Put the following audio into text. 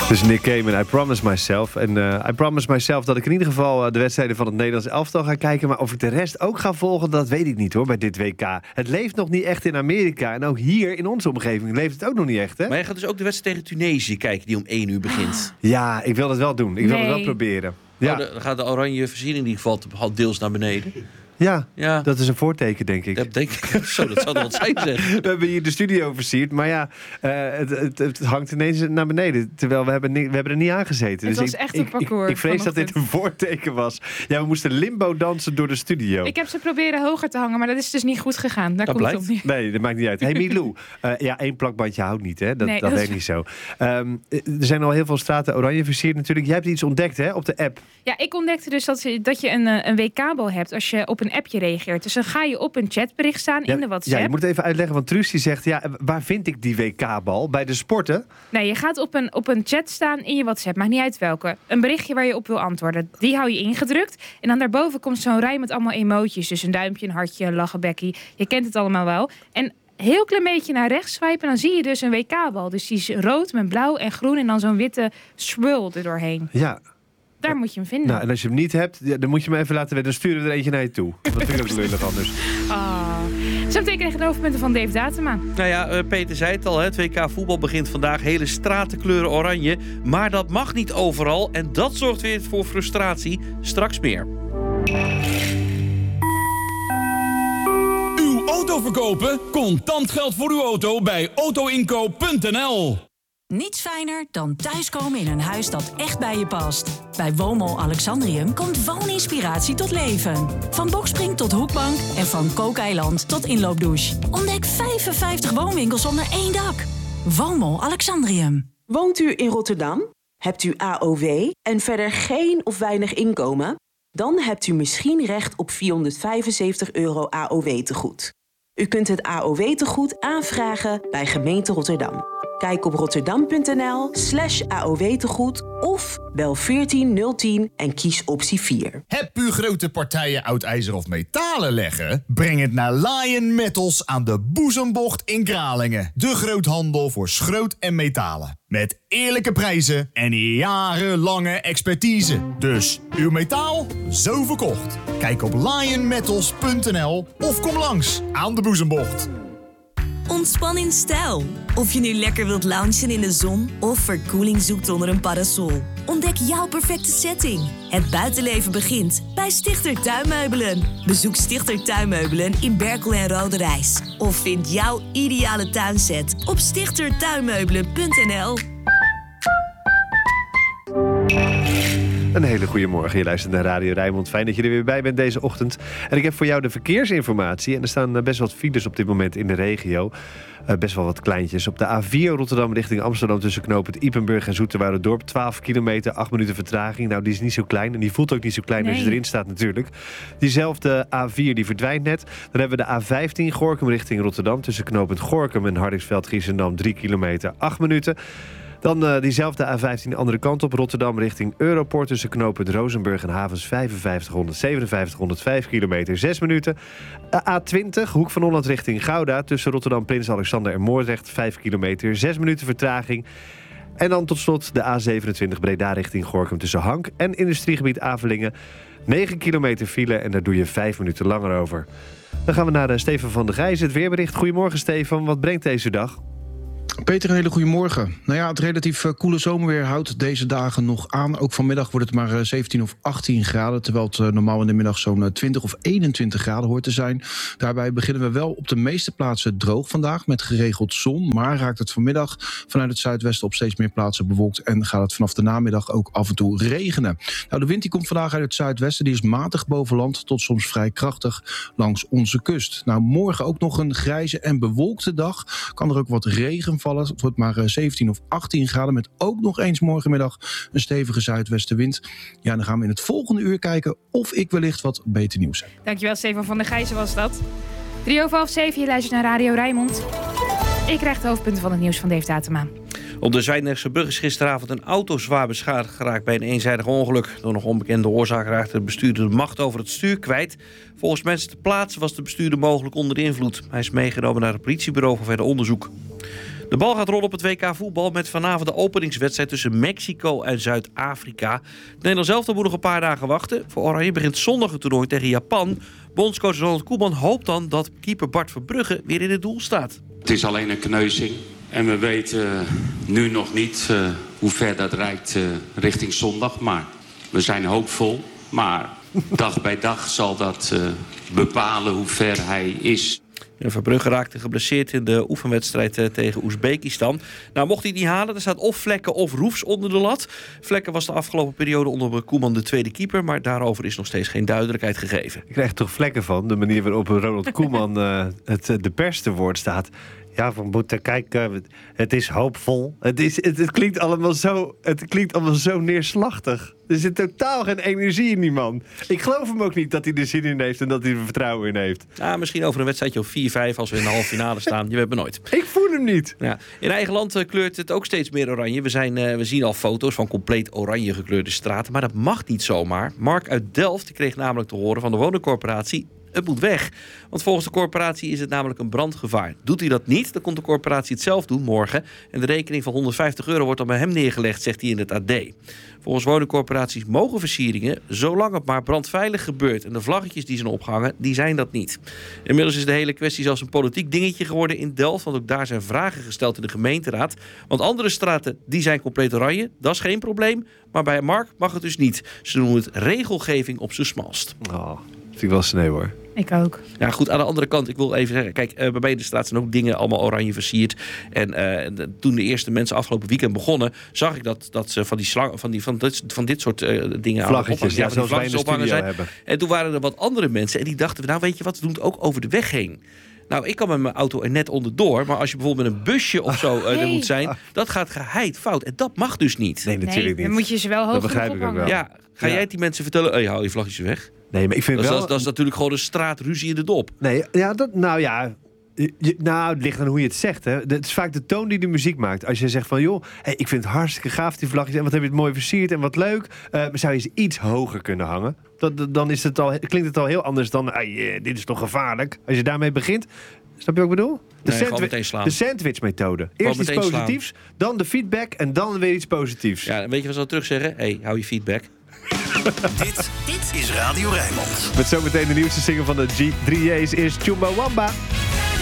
Dus Nick Cayman, I promise myself. En I promise myself dat ik in ieder geval de wedstrijden van het Nederlands elftal ga kijken. Maar of ik de rest ook ga volgen, dat weet ik niet hoor, bij dit WK. Het leeft nog niet echt in Amerika. En ook hier in onze omgeving leeft het ook nog niet echt, hè? Maar je gaat dus ook de wedstrijd tegen Tunesië kijken, die om 1 uur begint. Ja, ik wil dat wel doen. Ik wil het wel proberen. Ja. Oh, dan gaat de oranje versiering die valt deels naar beneden. Ja, dat is een voorteken, denk ik. Dat denk ik. Zo, dat zou er wat zijn, zeg. We hebben hier de studio versierd, maar ja, het hangt ineens naar beneden. Terwijl we hebben er niet aangezeten. Het dus was echt een parcours. Ik vrees dat dit een voorteken was. Ja, we moesten limbo dansen door de studio. Ik heb ze proberen hoger te hangen, maar dat is dus niet goed gegaan. Daar Dat komt het blijkt. op neer. Nee, dat maakt niet uit. Hey Milou, 1 plakbandje houdt niet, hè? Dat Nee, werkt niet zo. Er zijn al heel veel straten oranje versierd natuurlijk. Jij hebt iets ontdekt, hè, op de app. Ja, ik ontdekte dus dat je een WK-bal hebt als je op een appje reageert. Dus dan ga je op een chatbericht staan in de WhatsApp. Ja, je moet even uitleggen, want Truus die zegt, ja, waar vind ik die WK-bal? Bij de sporten? Nee, je gaat op een chat staan in je WhatsApp. Maakt niet uit welke. Een berichtje waar je op wil antwoorden. Die hou je ingedrukt. En dan daarboven komt zo'n rij met allemaal emoties. Dus een duimpje, een hartje, een lachenbekkie. Je kent het allemaal wel. En heel klein beetje naar rechts swipen, en dan zie je dus een WK-bal. Dus die is rood met blauw en groen en dan zo'n witte swirl erdoorheen. Ja. Daar moet je hem vinden. Nou, en als je hem niet hebt, dan moet je hem even laten weten. Dan sturen we er eentje naar je toe. Dat vind ik ook lullig anders. Zo betekent echt de hoofdpunten van Dave Datema. Nou ja, Peter zei het al, het WK voetbal begint vandaag. Hele stratenkleuren oranje. Maar dat mag niet overal. En dat zorgt weer voor frustratie. Straks meer. Uw auto verkopen? Contant geld voor uw auto bij autoinkoop.nl. Niets fijner dan thuiskomen in een huis dat echt bij je past. Bij Woonmol Alexandrium komt wooninspiratie tot leven. Van Boxspring tot hoekbank en van kookeiland tot inloopdouche. Ontdek 55 woonwinkels onder één dak. Woonmol Alexandrium. Woont u in Rotterdam? Hebt u AOW en verder geen of weinig inkomen? Dan hebt u misschien recht op €475 AOW-tegoed. U kunt het AOW-tegoed aanvragen bij gemeente Rotterdam. Kijk op rotterdam.nl/AOW-tegoed of bel 14010 en kies optie 4. Heb u grote partijen oud ijzer of metalen leggen? Breng het naar Lion Metals aan de Boezembocht in Kralingen. De groothandel voor schroot en metalen. Met eerlijke prijzen en jarenlange expertise. Dus uw metaal, zo verkocht. Kijk op lionmetals.nl of kom langs aan de Boezembocht. Ontspan in stijl. Of je nu lekker wilt loungen in de zon of verkoeling zoekt onder een parasol. Ontdek jouw perfecte setting. Het buitenleven begint bij Stichter Tuinmeubelen. Bezoek Stichter Tuinmeubelen in Berkel en Roderijs. Of vind jouw ideale tuinset op stichtertuinmeubelen.nl. Een hele goede morgen. Je luistert naar Radio Rijnmond. Fijn dat je er weer bij bent deze ochtend. En ik heb voor jou de verkeersinformatie. En er staan best wat files op dit moment in de regio. Best wel wat kleintjes. Op de A4 Rotterdam richting Amsterdam tussen knooppunt Ypenburg en Zoeterwouderdorp. 12 kilometer, 8 minuten vertraging. Nou, die is niet zo klein. En die voelt ook niet zo klein als je erin staat natuurlijk. Diezelfde A4 die verdwijnt net. Dan hebben we de A15 Gorinchem richting Rotterdam. Tussen knooppunt Gorinchem en Hardingsveld-Giessendam 3 kilometer, 8 minuten. Dan diezelfde A15 de andere kant op. Rotterdam richting Europort tussen knooppunt Rozenburg en havens 5500, 5705 kilometer, 6 minuten. A20 Hoek van Holland richting Gouda tussen Rotterdam, Prins Alexander en Moordrecht 5 kilometer, 6 minuten vertraging. En dan tot slot de A27 Breda richting Gorinchem tussen Hank en industriegebied Avelingen. 9 kilometer file en daar doe je 5 minuten langer over. Dan gaan we naar Stefan van der Gijs, het weerbericht. Goedemorgen Stefan, wat brengt deze dag? Peter, een hele goede morgen. Nou ja, het relatief koele zomerweer houdt deze dagen nog aan. Ook vanmiddag wordt het maar 17 of 18 graden... terwijl het normaal in de middag zo'n 20 of 21 graden hoort te zijn. Daarbij beginnen we wel op de meeste plaatsen droog vandaag... met geregeld zon, maar raakt het vanmiddag vanuit het zuidwesten... op steeds meer plaatsen bewolkt en gaat het vanaf de namiddag ook af en toe regenen. Nou, de wind die komt vandaag uit het zuidwesten. Die is matig boven land tot soms vrij krachtig langs onze kust. Nou, morgen ook nog een grijze en bewolkte dag. Kan er ook wat regen vallen. Het wordt maar 17 of 18 graden... met ook nog eens morgenmiddag een stevige zuidwestenwind. Ja, dan gaan we in het volgende uur kijken... of ik wellicht wat beter nieuws heb. Dankjewel, Stefan van der Gijzen was dat. 6:03, je luistert naar Radio Rijnmond. Ik krijg de hoofdpunten van het nieuws van Dave Datema. Op de Zwijndrechtse brug is gisteravond een auto zwaar beschadigd geraakt bij een eenzijdig ongeluk. Door nog onbekende oorzaak raakte de bestuurder de macht over het stuur kwijt. Volgens mensen ter plaatse was de bestuurder mogelijk onder de invloed. Hij is meegenomen naar het politiebureau voor verder onderzoek. De bal gaat rollen op het WK voetbal met vanavond de openingswedstrijd tussen Mexico en Zuid-Afrika. Het Nederlands elftal moet nog een paar dagen wachten. Voor Oranje begint zondag het toernooi tegen Japan. Bondscoach Ronald Koeman hoopt dan dat keeper Bart Verbrugge weer in het doel staat. Het is alleen een kneuzing en we weten nu nog niet hoe ver dat reikt richting zondag. Maar we zijn hoopvol, maar dag bij dag zal dat bepalen hoe ver hij is. Verbrugge raakte geblesseerd in de oefenwedstrijd tegen Oezbekistan. Nou, mocht hij het niet halen, er staat of Vlekken of Roefs onder de lat. Vlekken was de afgelopen periode onder Koeman de tweede keeper, maar daarover is nog steeds geen duidelijkheid gegeven. Ik krijg toch vlekken van, de manier waarop Ronald Koeman de pers te woord staat. Ja, we moeten kijken, het is hoopvol. Het klinkt allemaal zo neerslachtig. Er zit totaal geen energie in die man. Ik geloof hem ook niet dat hij er zin in heeft en dat hij er vertrouwen in heeft. Ja, misschien over een wedstrijdje of 4-5 als we in de halve finale staan. Je weet het nooit. Ik voel hem niet. Ja. In eigen land kleurt het ook steeds meer oranje. We zien al foto's van compleet oranje gekleurde straten. Maar dat mag niet zomaar. Mark uit Delft kreeg namelijk te horen van de woningcorporatie: het moet weg. Want volgens de corporatie is het namelijk een brandgevaar. Doet hij dat niet, dan komt de corporatie het zelf doen morgen. En de rekening van €150 wordt dan bij hem neergelegd, zegt hij in het AD. Volgens woningcorporaties mogen versieringen, zolang het maar brandveilig gebeurt. En de vlaggetjes die zijn opgehangen, die zijn dat niet. Inmiddels is de hele kwestie zelfs een politiek dingetje geworden in Delft. Want ook daar zijn vragen gesteld in de gemeenteraad. Want andere straten, die zijn compleet oranje. Dat is geen probleem. Maar bij Mark mag het dus niet. Ze noemen het regelgeving op z'n smalst. Oh, vind ik wel sneu hoor. Ik ook. Ja, goed, aan de andere kant, ik wil even zeggen, kijk, bij mij in de straat zijn ook dingen allemaal oranje versierd. En toen de eerste mensen afgelopen weekend begonnen, zag ik dat ze van die slang, van dit soort dingen vlaggetjes, aan zoals wij in de studio zijn. hebben. En toen waren er wat andere mensen en die dachten, nou weet je wat, we doen het ook over de weg heen. Nou, ik kan met mijn auto er net onderdoor, maar als je bijvoorbeeld met een busje of zo er moet zijn, dat gaat geheid fout. En dat mag dus niet. Nee, natuurlijk niet. Dan moet je ze wel hoog dat begrijp ik ook wel. Ja, ga jij het die mensen vertellen, hey, hou je vlaggetjes weg? Nee, maar ik vind dat is natuurlijk gewoon een straatruzie in de dop. Nee, ja, het ligt aan hoe je het zegt. Hè. Het is vaak de toon die de muziek maakt. Als je zegt van, joh, hey, ik vind het hartstikke gaaf die vlaggetjes. En wat heb je het mooi versierd en wat leuk. Zou je ze iets hoger kunnen hangen? Dan is klinkt het al heel anders dan, dit is toch gevaarlijk. Als je daarmee begint. Snap je wat ik bedoel? De sandwich-methode. Eerst iets positiefs, dan de feedback en dan weer iets positiefs. Ja, weet je wat ze terug zeggen? Hey, hou je feedback. Dit is Radio Rijnmond. Met zometeen de nieuwste single van de G3A's is Chumbawamba.